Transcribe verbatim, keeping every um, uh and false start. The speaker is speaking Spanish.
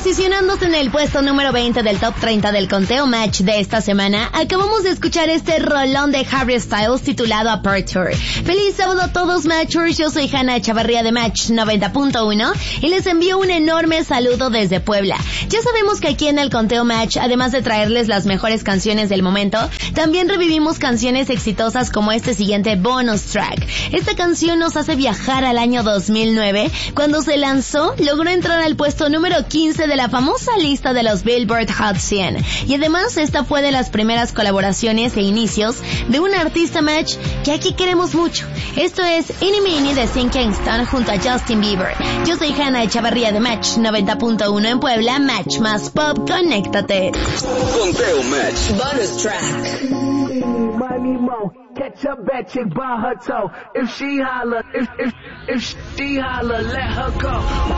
Posicionándose en el puesto número veinte del top treinta del conteo Match de esta semana, acabamos de escuchar este rolón de Harry Styles titulado Aperture. Feliz sábado a todos Matchers, yo soy Hanna Chavarría de Match noventa punto uno y les envío un enorme saludo desde Puebla. Ya sabemos que aquí en el conteo Match, además de traerles las mejores canciones del momento, también revivimos canciones exitosas como este siguiente bonus track. Esta canción nos hace viajar al año dos mil nueve, cuando se lanzó, logró entrar al puesto número quince de la famosa lista de los Billboard Hot cien. Y además esta fue de las primeras colaboraciones e inicios de un artista Match que aquí queremos mucho. Esto es Inni Minnie de Sean Kingston junto a Justin Bieber. Yo soy Hanna Echavarría de Match noventa punto uno en Puebla. Match más pop, conéctate. Conteo Match bonus track. Money mo, catch a bad chick by her toe. If she holler, if if if she holler, let her go.